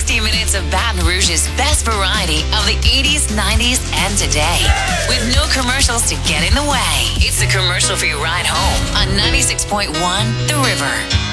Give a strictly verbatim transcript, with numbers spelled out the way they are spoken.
sixty minutes of Baton Rouge's best variety of the eighties, nineties, and today. With no commercials to get in the way. It's the commercial-free ride home on ninety-six point one The River.